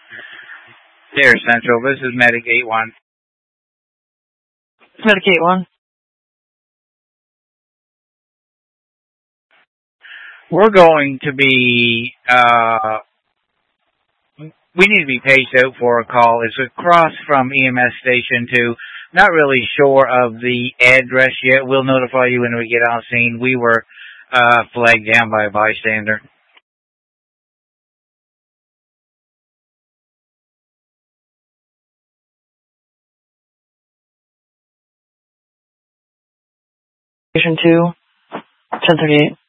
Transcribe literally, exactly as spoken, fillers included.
Here, Central. This is Medic eight one. Medic eight one. We're going to be, uh, we need to be paged out for a call. It's across from E M S Station two. Not really sure of the address yet. We'll notify you when we get on scene. We were uh, flagged down by a bystander. Station two, ten thirty-eight.